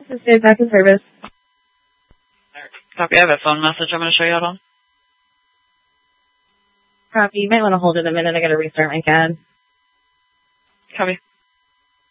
This is back in service. Copy. I have a phone message I'm going to show you out on. Copy. You might want to hold it a minute. I got to restart my CAD. Copy.